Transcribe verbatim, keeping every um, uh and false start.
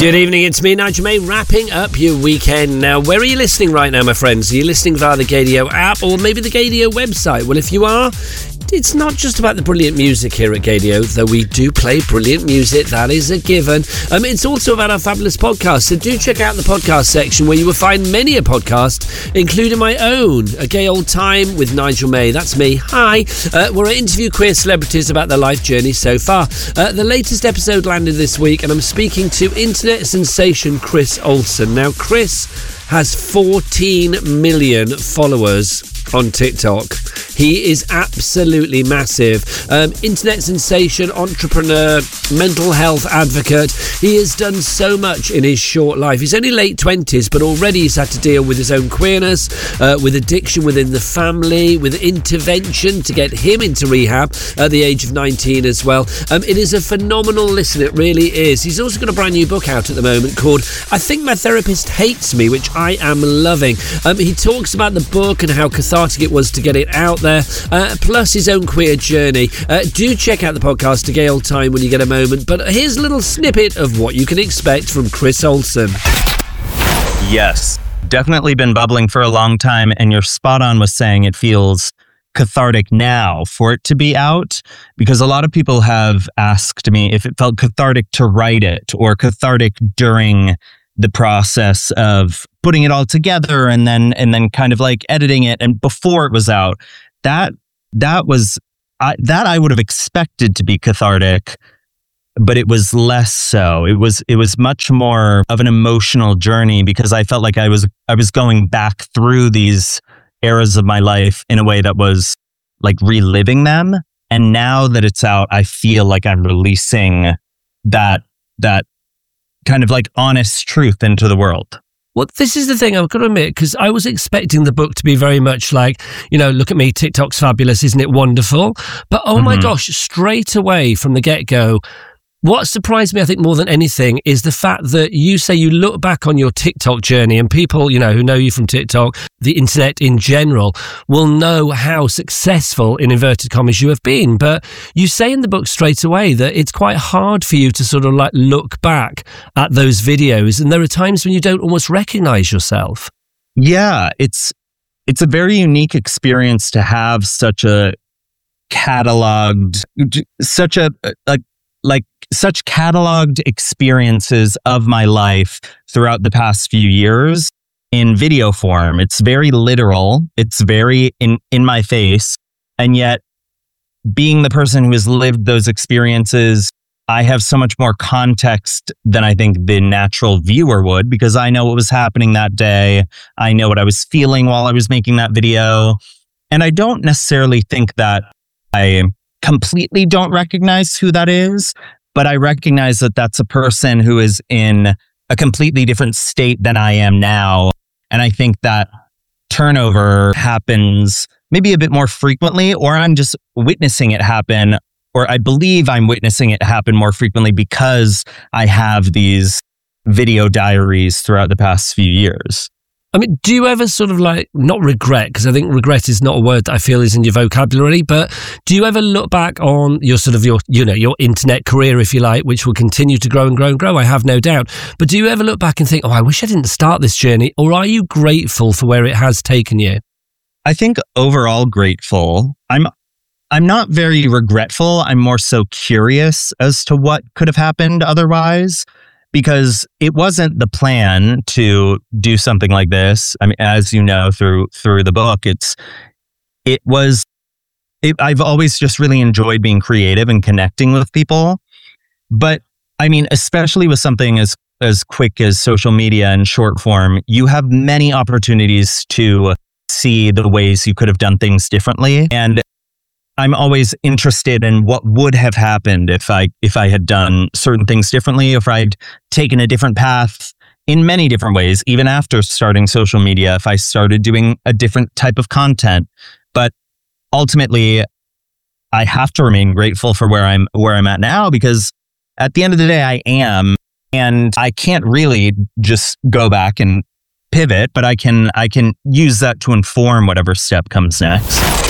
Good evening, it's me, Nigel May, wrapping up your weekend. Now, where are you listening right now, my friends? Are you listening via the Gaydio app or maybe the Gaydio website? Well, if you are, it's not just about the brilliant music here at Gaydio, though we do play brilliant music, that is a given. Um, it's also about our fabulous podcast, so do check out the podcast section where you will find many a podcast, including my own, A Gay Old Time with Nigel May. That's me. Hi. Uh, where I interview queer celebrities about their life journey so far. Uh, the latest episode landed this week, and I'm speaking to internet sensation Chris Olsen. Now, Chris has fourteen million followers on TikTok. He is absolutely massive. Um, internet sensation, entrepreneur, mental health advocate. He has done so much in his short life. He's only late twenties, but already he's had to deal with his own queerness, uh, with addiction within the family, with intervention to get him into rehab at the age of nineteen as well. Um, it is a phenomenal listen, it really is. He's also got a brand new book out at the moment called I Think My Therapist Hates Me, which I am loving. Um, he talks about the book and how cathartic it was to get it out there, uh, plus his own queer journey. Uh, do check out the podcast A Gay Old Time when you get a moment, but here's a little snippet of what you can expect from Chris Olsen. Yes, definitely been bubbling for a long time, and you're spot on with saying it feels cathartic now for it to be out, because a lot of people have asked me if it felt cathartic to write it or cathartic during the process of putting it all together and then and then kind of like editing it and before it was out. That that was I, that I would have expected to be cathartic, but it was less so. It was it was much more of an emotional journey because I felt like I was I was going back through these eras of my life in a way that was like reliving them. And now that it's out, I feel like I'm releasing that that kind of like honest truth into the world. Well, this is the thing I've got to admit, because I was expecting the book to be very much like, you know, look at me, TikTok's fabulous, isn't it wonderful? But oh mm-hmm. my gosh, straight away from the get-go, what surprised me, I think, more than anything is the fact that you say you look back on your TikTok journey and people, you know, who know you from TikTok, the internet in general, will know how successful, in inverted commas, you have been. But you say in the book straight away that it's quite hard for you to sort of like look back at those videos. And there are times when you don't almost recognize yourself. Yeah, it's it's a very unique experience to have such a cataloged, such a, a like such cataloged experiences of my life throughout the past few years in video form. It's very literal. It's very in, in my face. And yet, being the person who has lived those experiences, I have so much more context than I think the natural viewer would, because I know what was happening that day. I know what I was feeling while I was making that video. And I don't necessarily think that I completely don't recognize who that is, but I recognize that that's a person who is in a completely different state than I am now. And I think that turnover happens maybe a bit more frequently, or I'm just witnessing it happen, or I believe I'm witnessing it happen more frequently because I have these video diaries throughout the past few years. I mean, do you ever sort of like, not regret, because I think regret is not a word that I feel is in your vocabulary, but do you ever look back on your sort of your, you know, your internet career, if you like, which will continue to grow and grow and grow, I have no doubt. But do you ever look back and think, oh, I wish I didn't start this journey? Or are you grateful for where it has taken you? I think overall grateful. I'm I'm not very regretful. I'm more so curious as to what could have happened otherwise. Because it wasn't the plan to do something like this. I mean, as you know, through through the book, it's it was. It, I've always just really enjoyed being creative and connecting with people. But I mean, especially with something as as quick as social media and short form, you have many opportunities to see the ways you could have done things differently. And I'm always interested in what would have happened if I if I had done certain things differently, if I'd taken a different path in many different ways, even after starting social media, if I started doing a different type of content. But ultimately, I have to remain grateful for where I'm where I'm at now, because at the end of the day, I am, and I can't really just go back and pivot, but I can I can use that to inform whatever step comes next.